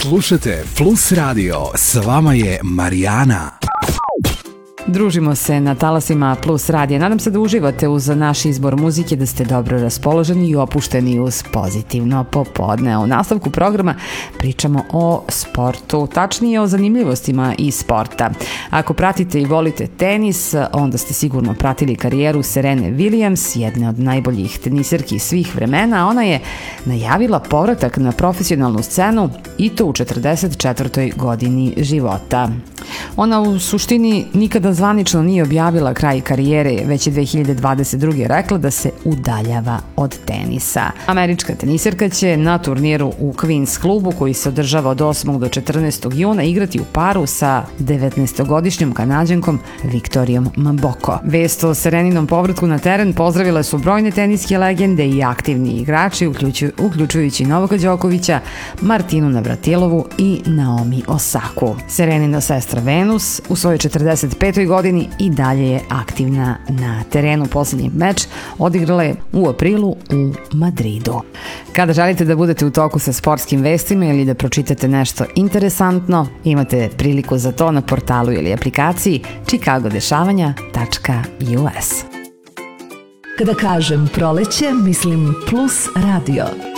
Slušajte Plus Radio, s vama je Marijana. Družimo se na talasima Plus radija. Nadam se da uživate uz naš izbor muzike, da ste dobro raspoloženi i opušteni uz pozitivno popodne. U nastavku programa pričamo o sportu, tačnije o zanimljivostima iz sporta. Ako pratite i volite tenis, onda ste sigurno pratili karijeru Serene Williams, jedne od najboljih teniserki svih vremena. Ona je najavila povratak na profesionalnu scenu i to u 44. godini života. Ona u suštini nikada zvanično nije objavila kraj karijere, već je 2022. rekla da se udaljava od tenisa. Američka teniserka će na turniru u Queens klubu, koji se održava od 8. do 14. juna, igrati u paru sa 19-godišnjom Kanađankom Viktorijom Mboko. Vest o Sereninom povratku na teren pozdravile su brojne teniske legende i aktivni igrači, uključujući Novaka Đokovića, Martinu Navratilovu i Naomi Osaku. Serenina sestra Venus u svojoj 45. godini i dalje je aktivna na terenu. Posljednji meč odigrala je u aprilu u Madridu. Kada želite da budete u toku sa sportskim vestima ili da pročitate nešto interesantno, imate priliku za to na portalu ili aplikaciji chicagodešavanja.us. Kada kažem proleće, mislim Plus Radio.